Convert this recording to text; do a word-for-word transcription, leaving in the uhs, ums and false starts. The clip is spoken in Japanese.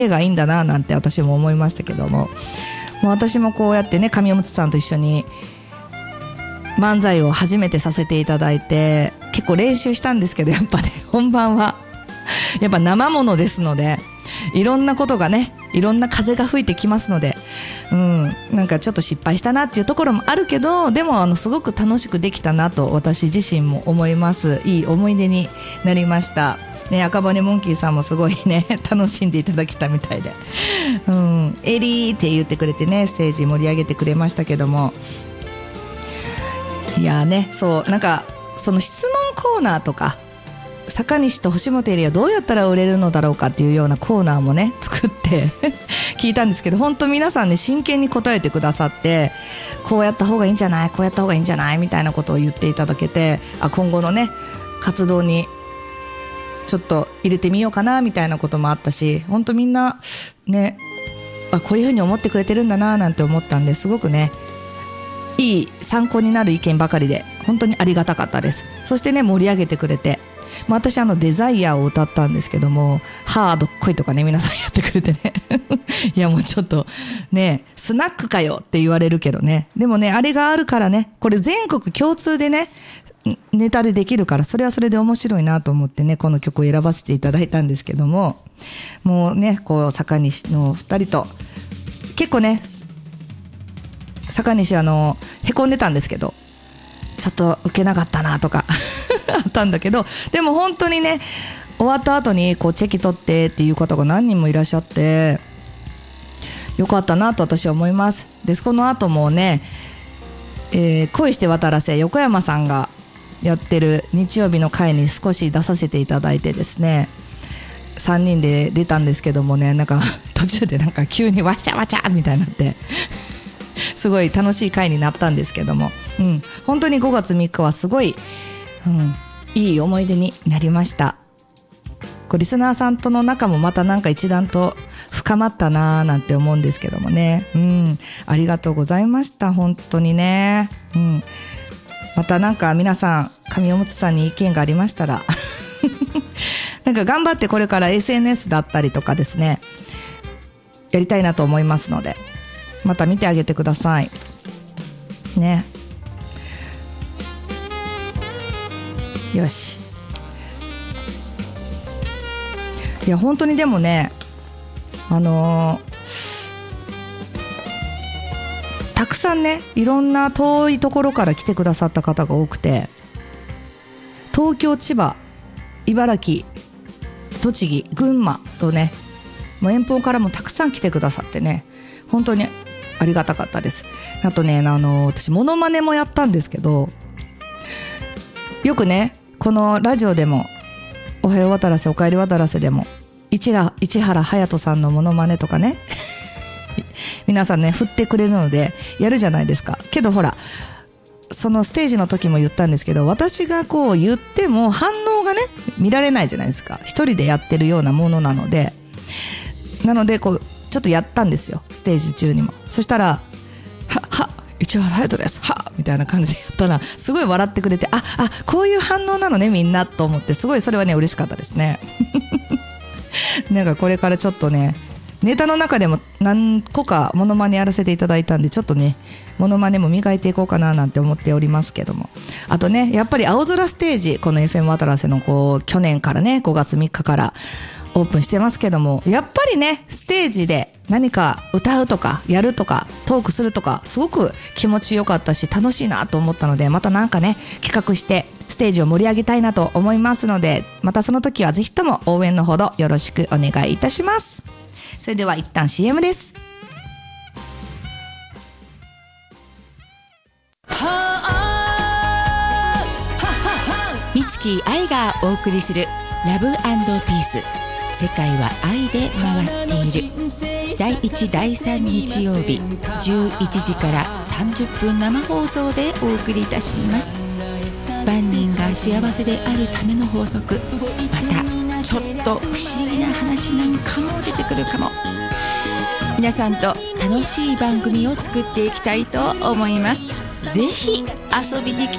がいいんだななんて私も思いましたけども、もう私もこうやってね神尾睦さんと一緒に漫才を初めてさせていただいて結構練習したんですけど、やっぱね本番はやっぱ生ものですので、いろんなことがね、いろんな風が吹いてきますので、うん、なんかちょっと失敗したなっていうところもあるけど、でもあのすごく楽しくできたなと私自身も思います。いい思い出になりましたね。赤羽モンキーさんもすごいね楽しんでいただけたみたいで、うん、エリーって言ってくれてね、ステージ盛り上げてくれましたけども、いやね、そうなんかその質問コーナーとか坂西と星本エリアどうやったら売れるのだろうかっていうようなコーナーもね作って聞いたんですけど、本当皆さんね真剣に答えてくださって、こうやった方がいいんじゃない、こうやった方がいいんじゃないみたいなことを言っていただけて、あ今後のね活動にちょっと入れてみようかなみたいなこともあったし、本当みんなね、あこういうふうに思ってくれてるんだななんて思ったんで、すごくねいい参考になる意見ばかりで本当にありがたかったです。そしてね盛り上げてくれて、まあ、私あのデザイアを歌ったんですけども、ハードっこいとかね皆さんやってくれてねいやもうちょっとねスナックかよって言われるけどね、でもねあれがあるからね、これ全国共通でねネタでできるから、それはそれで面白いなと思ってねこの曲を選ばせていただいたんですけども、もうねこう坂西のふたりと結構ね坂西あのへこんでたんですけど、ちょっと受けなかったなとかあったんだけど、でも本当にね終わった後にこうチェキ取ってっていう方が何人もいらっしゃってよかったなと私は思います。でこの後もね、えー、恋して渡らせ横山さんがやってる日曜日の回に少し出させていただいてですね、さんにんで出たんですけどもね、なんか途中でなんか急にわちゃわちゃみたいになってすごい楽しい回になったんですけども、うん、本当にごがつみっかはすごい、うん、いい思い出になりました。こうリスナーさんとの仲もまたなんか一段と深まったなーなんて思うんですけどもね、うん、ありがとうございました本当にね、うん、またなんか皆さん神尾睦さんに意見がありましたらなんか頑張ってこれから エスエヌエス だったりとかですねやりたいなと思いますので、また見てあげてくださいね。よし、いや本当にでもねあのー、たくさんねいろんな遠いところから来てくださった方が多くて、東京、千葉、茨城、栃木、群馬とねもう遠方からもたくさん来てくださってね本当にありがたかったです。あとねあの私モノマネもやったんですけど、よくねこのラジオでもおはよう渡らせおかえり渡らせでも市原市原隼人さんのモノマネとかね皆さんね振ってくれるのでやるじゃないですか。けどほらそのステージの時も言ったんですけど、私がこう言っても反応がね見られないじゃないですか。一人でやってるようなものなので、なのでこうちょっとやったんですよステージ中にも。そしたらはは市原隼人ですはみたいな感じでやったらすごい笑ってくれて、ああこういう反応なのねみんなと思って、すごいそれはね嬉しかったですねなんかこれからちょっとねネタの中でも何個かモノマネやらせていただいたんで、ちょっとねモノマネも磨いていこうかななんて思っておりますけども、あとねやっぱり青空ステージ、この エフエム 渡良瀬のこう去年からねごがつみっかからオープンしてますけども、やっぱりねステージで何か歌うとかやるとかトークするとかすごく気持ちよかったし楽しいなと思ったので、またなんかね企画してステージを盛り上げたいなと思いますので、またその時はぜひとも応援のほどよろしくお願いいたします。それでは一旦 シーエム です。 美月愛がお送りするラブ&ピース、世界は愛で回っている。だいいちだいさん日曜日じゅういちじからさんじゅっぷん生放送でお送りいたします。万人が幸せであるための法則、またちょっと不思議な話なんかも出てくるかも。皆さんと楽しい番組を作っていきたいと思います。ぜひ遊びに来